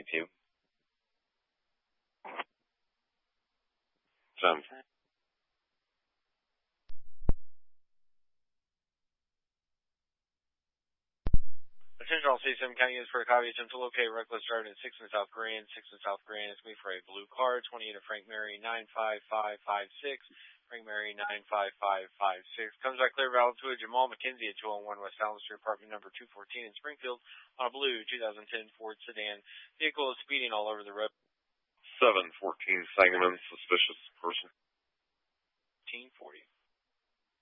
team. 10. Attention all CSM County units for a copy. Attempt to locate reckless driving at 6 in South Grand. 6 in South Grand. It's me for a blue car. 20 unit Frank Mary 95556. Frank Mary 95556. Comes back clear valid to a Jamal McKenzie at 201 West Allen Street, apartment number 214 in Springfield on a blue 2010 Ford sedan. Vehicle is speeding all over the road. 714 Sangamon, suspicious person. 1840.